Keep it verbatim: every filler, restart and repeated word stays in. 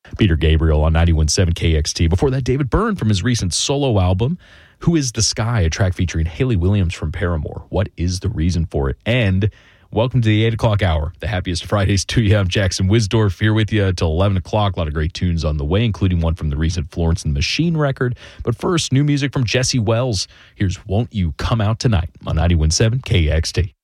Peter Gabriel on ninety-one point seven K X T. Before that, David Byrne from his recent solo album, Who Is the Sky, a track featuring Hayley Williams from Paramore. What is the reason for it? And welcome to the eight o'clock hour, the happiest Fridays to you. I'm Jackson Wisdorf here with you until eleven o'clock. A lot of great tunes on the way, including one from the recent Florence and the Machine record. But first, new music from Jesse Wells. Here's Won't You Come Out Tonight on ninety-one point seven K X T.